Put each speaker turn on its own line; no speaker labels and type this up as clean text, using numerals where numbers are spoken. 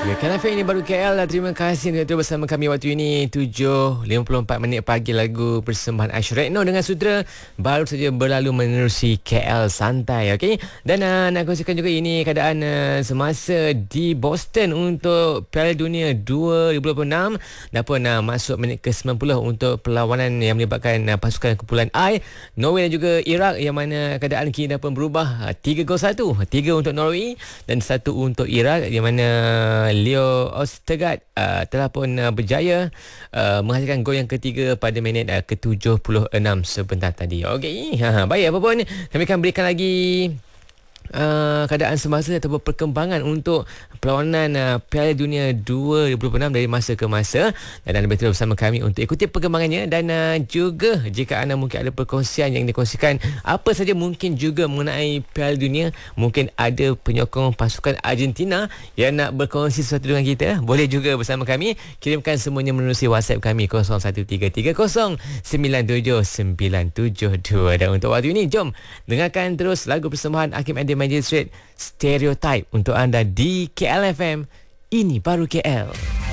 Ya, KLFM ini baru KL lah. Terima kasih untuk bersama kami waktu ini 7.54 minit pagi. Lagu persembahan Aisyah Retno dengan sutera baru saja berlalu menerusi KL Santai. Okay? Dan nak kongsikan juga ini keadaan semasa di Boston untuk Piala Dunia 2026. Dan pun masuk minit ke-90 untuk perlawanan yang melibatkan pasukan kumpulan I, Norway dan juga Iraq, yang mana keadaan kini dah pun berubah 3-1. 3 untuk Norway dan 1 untuk Iraq, yang mana Leo Ostegard telah pun berjaya menghasilkan gol yang ketiga pada minit ke-76 sebentar tadi. Okey, baik, apa pun kami akan berikan lagi keadaan semasa atau perkembangan untuk perlawanan Piala Dunia 2026 dari masa ke masa, dan anda betul bersama kami untuk ikuti perkembangannya. Dan juga jika anda mungkin ada perkongsian yang dikongsikan apa saja mungkin juga mengenai Piala Dunia, mungkin ada penyokong pasukan Argentina yang nak berkongsi sesuatu dengan kita, boleh juga bersama kami. Kirimkan semuanya menerusi WhatsApp kami 0133309772. Dan untuk waktu ini, jom dengarkan terus lagu persembahan Hakim Andy Magistrate, Stereotype untuk anda di KLFM. Ini baru KL.